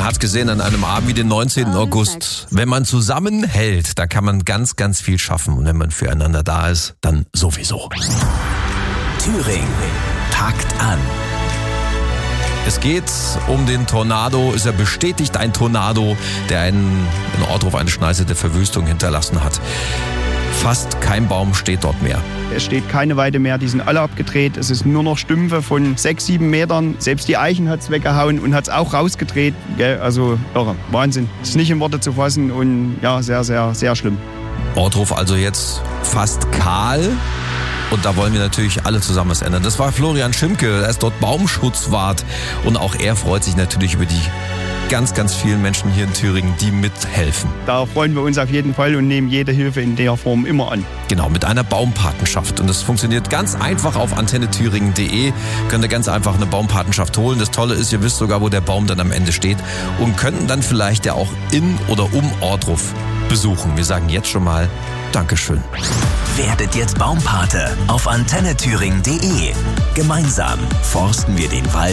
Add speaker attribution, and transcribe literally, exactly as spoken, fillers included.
Speaker 1: Man hat gesehen an einem Abend wie den neunzehnten August, wenn man zusammenhält, dann kann man ganz, ganz viel schaffen. Und wenn man füreinander da ist, dann sowieso.
Speaker 2: Thüringen packt an.
Speaker 1: Es geht um den Tornado, ist er bestätigt, ein Tornado, der einen, in Ortruf eine Schneise der Verwüstung hinterlassen hat. Fast kein Baum steht dort mehr.
Speaker 3: Es steht keine Weide mehr, die sind alle abgedreht. Es ist nur noch Stümpfe von sechs, sieben Metern. Selbst die Eichen hat es weggehauen und hat es auch rausgedreht. Also irre, Wahnsinn. Es ist nicht in Worte zu fassen und ja, sehr, sehr, sehr schlimm.
Speaker 1: Ortruf also jetzt fast kahl. Und da wollen wir natürlich alle zusammen was ändern. Das war Florian Schimke, er ist dort Baumschutzwart. Und auch er freut sich natürlich über die ganz, ganz vielen Menschen hier in Thüringen, die mithelfen.
Speaker 3: Da freuen wir uns auf jeden Fall und nehmen jede Hilfe in der Form immer an.
Speaker 1: Genau, mit einer Baumpatenschaft. Und das funktioniert ganz einfach auf antenne thüringen punkt de. Könnt ihr ganz einfach eine Baumpatenschaft holen. Das Tolle ist, ihr wisst sogar, wo der Baum dann am Ende steht. Und könnten dann vielleicht ja auch in oder um Ortruf besuchen. Wir sagen jetzt schon mal Dankeschön.
Speaker 2: Werdet jetzt Baumpate auf antenne thüringen punkt de. Gemeinsam forsten wir den Wald